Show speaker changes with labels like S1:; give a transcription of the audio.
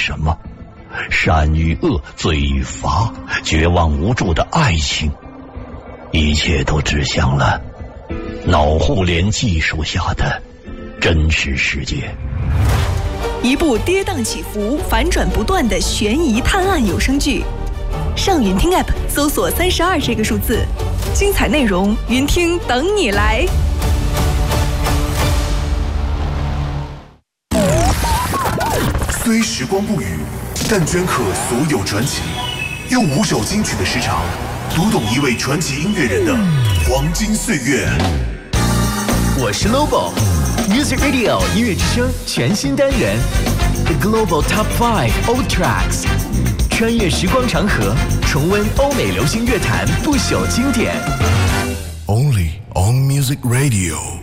S1: 什么？善与恶，罪与罚，绝望无助的爱情，一切都指向了脑互联技术下的真实世界。
S2: 一部跌宕起伏、反转不断的悬疑探案有声剧，上云听 App 搜索32这个数字，精彩内容云听等你来。
S3: 虽时光不语，但镌刻所有传奇。用5首金曲的时长，读懂一位传奇音乐人的黄金岁月。
S4: 我是 Lobo Music Radio 音乐之声全新单元 The Global Top 5 Old Tracks， 穿越时光长河，重温欧美流行乐坛不朽经典。
S3: Only on Music Radio。